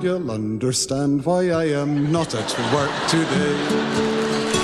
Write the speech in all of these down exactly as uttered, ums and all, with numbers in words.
you'll understand why I am not at work today.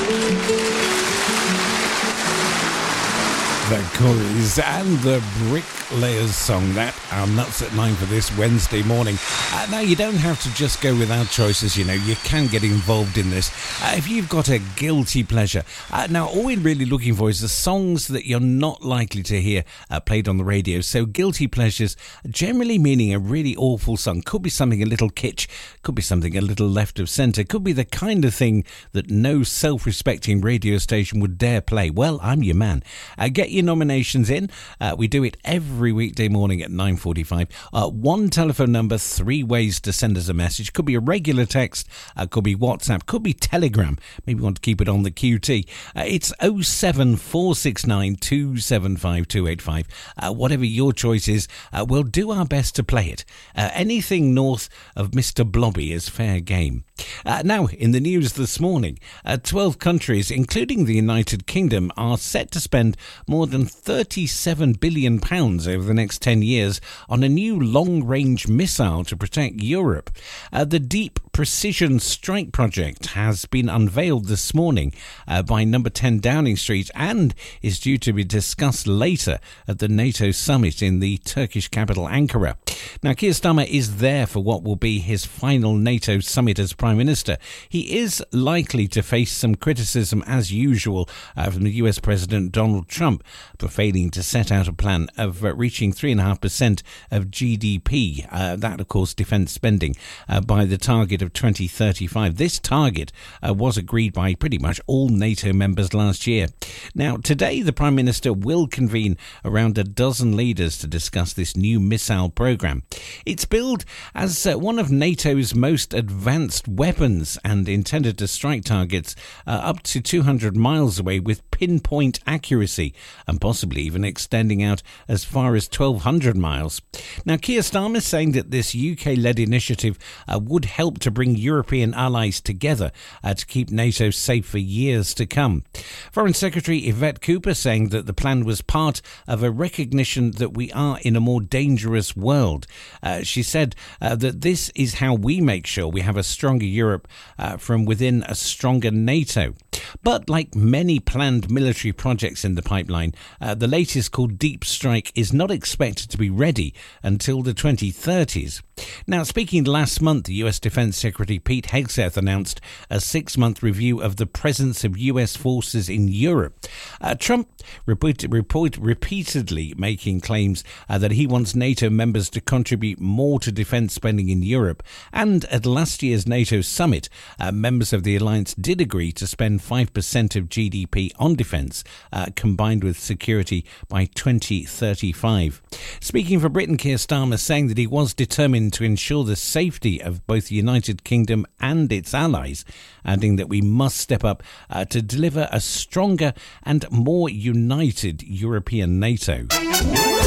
The Corries and the Bricklayers song. That are nuts at nine for this Wednesday morning. Uh, now, you don't have to just go without choices, you know. You can get involved in this. Uh, if you've got a guilty pleasure. Uh, now, all we're really looking for is the songs that you're not likely to hear uh, played on the radio. So, guilty pleasures, generally meaning a really awful song. Could be something a little kitsch. Could be something a little left of centre. Could be the kind of thing that no self-respecting radio station would dare play. Well, I'm your man. Uh, get your nominations in. Uh, we do it every weekday morning at nine forty-five. Uh, one telephone number, three ways to send us a message. Could be a regular text, uh, could be WhatsApp, could be Telegram. Maybe you want to keep it on the Q T. Uh, it's oh seven four six nine two seven five two eight five. Uh, whatever your choice is, uh, we'll do our best to play it. Uh, anything north of Mister Blobby is fair game. Uh, now, in the news this morning, uh, twelve countries, including the United Kingdom, are set to spend more than thirty-seven billion pounds over the next ten years on a new long-range missile to protect Europe. Uh, the Deep Precision Strike Project has been unveiled this morning uh, by Number ten Downing Street and is due to be discussed later at the NATO summit in the Turkish capital Ankara. Now, Keir Starmer is there for what will be his final NATO summit as Prime Minister. He is likely to face some criticism, as usual, uh, from the U S President Donald Trump for failing to set out a plan of uh, reaching three point five percent of G D P, uh, that, of course, defence spending, uh, by the target of twenty thirty-five. This target uh, was agreed by pretty much all NATO members last year. Now, today, the Prime Minister will convene around a dozen leaders to discuss this new missile programme. It's billed as uh, one of NATO's most advanced weapons and intended to strike targets uh, up to two hundred miles away with pinpoint accuracy, and possibly even extending out as far as twelve hundred miles. Now, Keir Starmer is saying that this U K-led initiative uh, would help to bring European allies together uh, to keep NATO safe for years to come. Foreign Secretary Yvette Cooper saying that the plan was part of a recognition that we are in a more dangerous world. Uh, she said uh, that this is how we make sure we have a stronger Europe uh, from within a stronger NATO. But like many planned military projects in the pipeline, uh, the latest, called Deep Strike, is not expected to be ready until the twenty thirties. Now, speaking last month, the U S Defense Secretary Pete Hegseth announced a six-month review of the presence of U S forces in Europe. Uh, Trump report, report, repeatedly making claims uh, that he wants NATO members to contribute more to defense spending in Europe. And at last year's NATO summit, uh, members of the alliance did agree to spend five percent of G D P on defense, uh, combined with security, by twenty thirty-five. Speaking for Britain, Keir Starmer saying that he was determined to ensure the safety of both the United Kingdom and its allies, adding that we must step up uh, to deliver a stronger and more united European NATO.